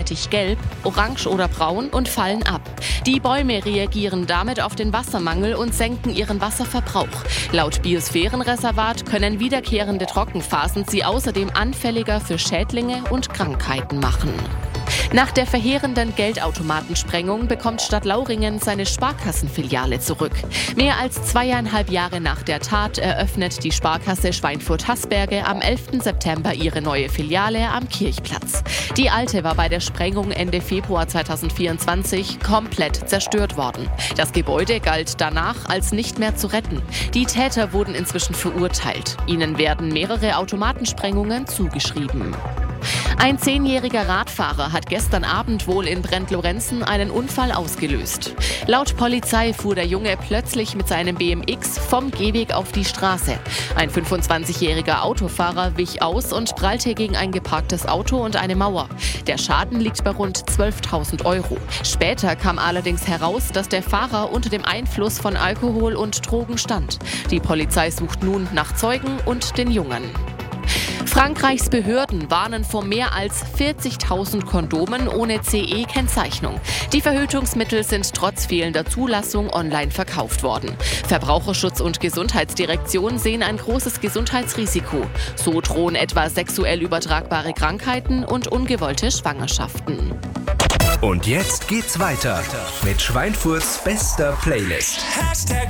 eindeutig gelb, orange oder braun und fallen ab. Die Bäume reagieren damit auf den Wassermangel und senken ihren Wasserverbrauch. Laut Biosphärenreservat können wiederkehrende Trockenphasen sie außerdem anfälliger für Schädlinge und Krankheiten machen. Nach der verheerenden Geldautomatensprengung bekommt Stadt Lauringen seine Sparkassenfiliale zurück. Mehr als 2,5 Jahre nach der Tat eröffnet die Sparkasse Schweinfurt-Hasberge am 11. September ihre neue Filiale am Kirchplatz. Die alte war bei der Sprengung Ende Februar 2024 komplett zerstört worden. Das Gebäude galt danach als nicht mehr zu retten. Die Täter wurden inzwischen verurteilt. Ihnen werden mehrere Automatensprengungen zugeschrieben. Ein 10-jähriger Radfahrer hat gestern Abend wohl in Brent-Lorenzen einen Unfall ausgelöst. Laut Polizei fuhr der Junge plötzlich mit seinem BMX vom Gehweg auf die Straße. Ein 25-jähriger Autofahrer wich aus und prallte gegen ein geparktes Auto und eine Mauer. Der Schaden liegt bei rund 12.000 €. Später kam allerdings heraus, dass der Fahrer unter dem Einfluss von Alkohol und Drogen stand. Die Polizei sucht nun nach Zeugen und den Jungen. Frankreichs Behörden warnen vor mehr als 40.000 Kondomen ohne CE-Kennzeichnung. Die Verhütungsmittel sind trotz fehlender Zulassung online verkauft worden. Verbraucherschutz und Gesundheitsdirektion sehen ein großes Gesundheitsrisiko. So drohen etwa sexuell übertragbare Krankheiten und ungewollte Schwangerschaften. Und jetzt geht's weiter mit Schweinfurts bester Playlist.